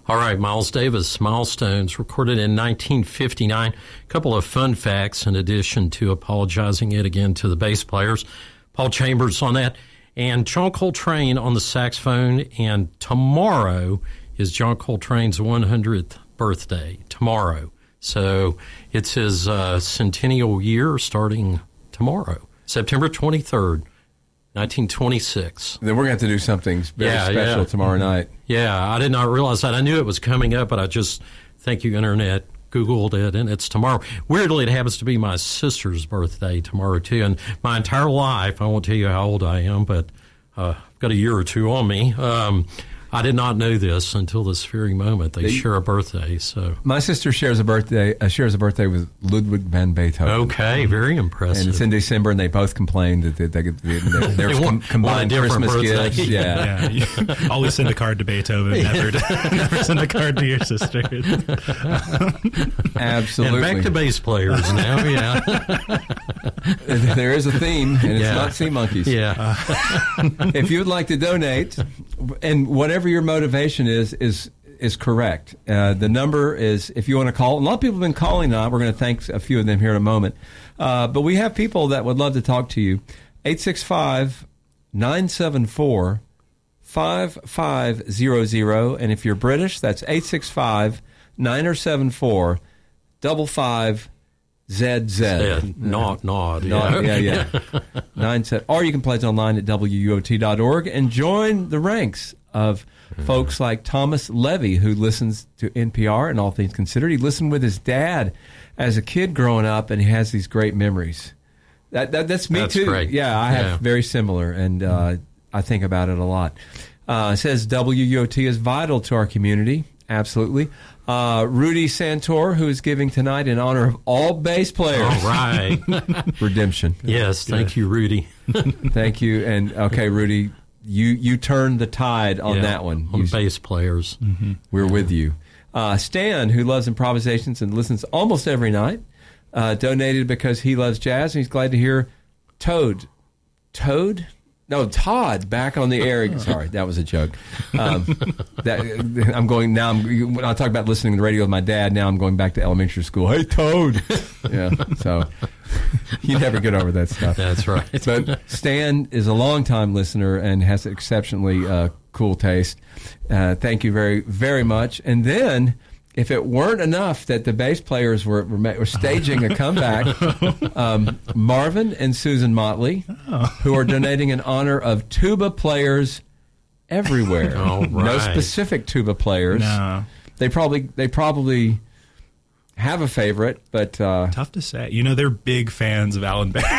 All right, Miles Davis, Milestones, recorded in 1959. A couple of fun facts in addition to apologizing yet again to the bass players. Paul Chambers on that, and John Coltrane on the saxophone. And tomorrow is John Coltrane's 100th birthday, tomorrow. So it's his centennial year starting tomorrow, September 23rd. 1926. Then we're going to have to do something very special tomorrow night. Yeah, I did not realize that. I knew it was coming up, but I just, thank you, Internet, Googled it, and it's tomorrow. Weirdly, it happens to be my sister's birthday tomorrow, too. And my entire life, I won't tell you how old I am, but I've got a year or two on me. I did not know this until this very moment. They share a birthday, so my sister shares a birthday with Ludwig van Beethoven. Okay, very impressive. And it's in December, and they both complained that they're combined Christmas gifts. Yeah. Always send a card to Beethoven, never send a card to your sister. Absolutely. And back to bass players now. Yeah, there is a theme, and it's not sea monkeys. Yeah. If you would like to donate, and whatever your motivation is correct. The number is, if you want to call, a lot of people have been calling now. We're going to thank a few of them here in a moment. But we have people that would love to talk to you. 865-974-5500. And if you're British, that's 865-974-55ZZ. Nod. Yeah. Or you can pledge online at WUOT.org and join the ranks of folks like Thomas Levy, who listens to NPR and All Things Considered. He listened with his dad as a kid growing up, and he has these great memories. That's me, too. Great. Yeah, I have very similar, and I think about it a lot. It says WUOT is vital to our community. Absolutely. Rudy Santor, who is giving tonight in honor of all bass players. All right. Redemption. Yes, thank you, Rudy. Thank you. And, okay, Rudy, you turned the tide on that one. On bass players. Mm-hmm. We're with you. Stan, who loves improvisations and listens almost every night, donated because he loves jazz, and he's glad to hear Todd back on the air. Sorry, that was a joke. When I talk about listening to the radio with my dad, now I'm going back to elementary school. Hey, Toad. Yeah, so you never get over that stuff. That's right. But Stan is a longtime listener and has exceptionally cool taste. Thank you very, very much. And then, if it weren't enough that the bass players were staging a comeback, Marvin and Susan Motley, who are donating in honor of tuba players everywhere. All right. No specific tuba players. No. They probably have a favorite, but tough to say. They're big fans of Alan Bear.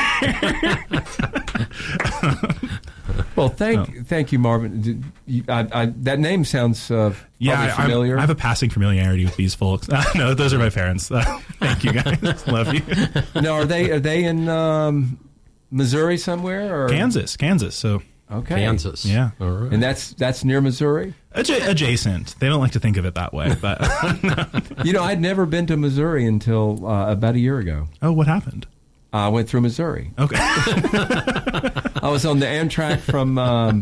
Well, thank you, Marvin. That name sounds familiar. I have a passing familiarity with these folks. No, those are my parents. Thank you, guys. Love you. No, are they in Missouri somewhere or Kansas? So okay, Kansas. Yeah, all right. And that's near Missouri. Adjacent. They don't like to think of it that way, but I'd never been to Missouri until about a year ago. Oh, what happened? I went through Missouri. Okay. I was on the Amtrak from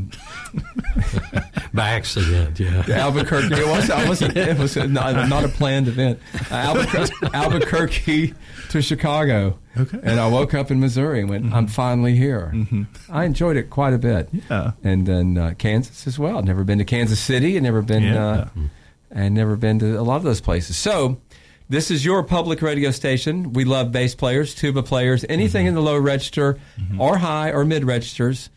by accident, yeah. Albuquerque. It was not a planned event. Albuquerque to Chicago. Okay. And I woke up in Missouri and went, I'm finally here. Mm-hmm. I enjoyed it quite a bit. Yeah. And then Kansas as well. I'd never been to Kansas City. I'd never been to a lot of those places. So this is your public radio station. We love bass players, tuba players, anything in the low register or high or mid registers.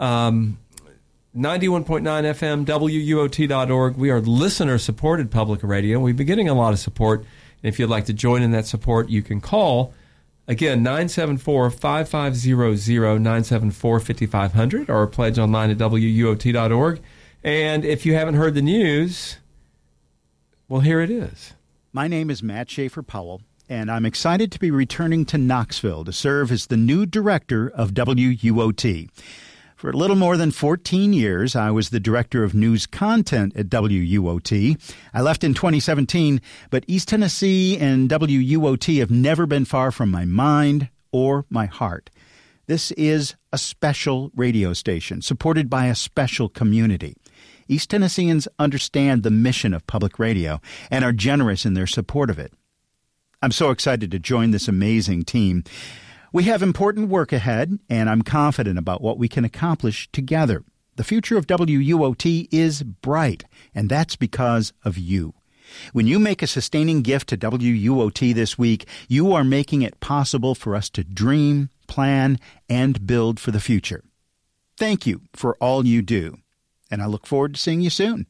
91.9 FM, WUOT.org. We are listener-supported public radio. We've been getting a lot of support. And if you'd like to join in that support, you can call, again, 974-5500, 974-5500, or pledge online at WUOT.org. And if you haven't heard the news, well, here it is. My name is Matt Schaefer Powell, and I'm excited to be returning to Knoxville to serve as the new director of WUOT. For a little more than 14 years, I was the director of news content at WUOT. I left in 2017, but East Tennessee and WUOT have never been far from my mind or my heart. This is a special radio station supported by a special community. East Tennesseans understand the mission of public radio and are generous in their support of it. I'm so excited to join this amazing team. We have important work ahead, and I'm confident about what we can accomplish together. The future of WUOT is bright, and that's because of you. When you make a sustaining gift to WUOT this week, you are making it possible for us to dream, plan, and build for the future. Thank you for all you do, and I look forward to seeing you soon.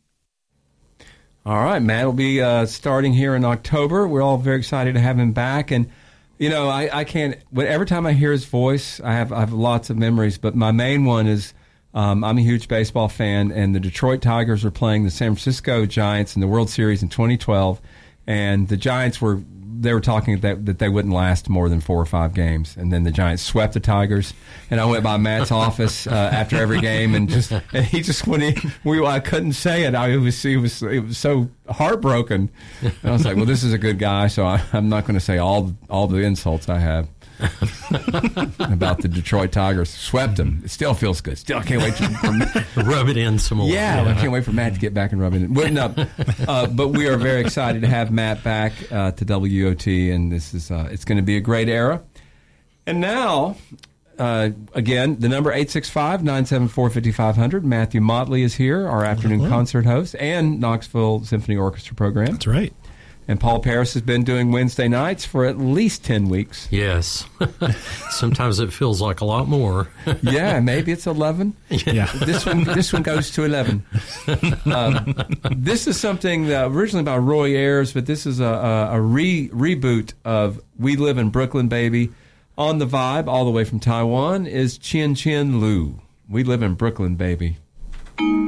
All right, Matt will be starting here in October. We're all very excited to have him back, and you know, I can't. Every time I hear his voice, I have lots of memories. But my main one is I'm a huge baseball fan, and the Detroit Tigers were playing the San Francisco Giants in the World Series in 2012, and the Giants were talking that they wouldn't last more than 4 or 5 games, and then the Giants swept the Tigers. And I went by Matt's office after every game, and he just when I couldn't say it. It was so heartbroken. And I was like, well, this is a good guy, so I'm not going to say all the insults I have about the Detroit Tigers. Swept them. It still feels good. Still, I can't wait to rub it in some more. Yeah, I can't wait for Matt to get back and rub it in. But we are very excited to have Matt back to WOT, and this is it's going to be a great era. And now, again, the number 865-974-5500. Matthew Motley is here, our afternoon concert host, and Knoxville Symphony Orchestra program. That's right. And Paul Paris has been doing Wednesday nights for at least 10 weeks. Yes. Sometimes it feels like a lot more. Yeah, maybe it's 11. Yeah. This one goes to 11. This is something that originally by Roy Ayers, but this is a reboot of We Live in Brooklyn, Baby. On the Vibe, all the way from Taiwan, is Chien Chien Liu. We Live in Brooklyn, Baby.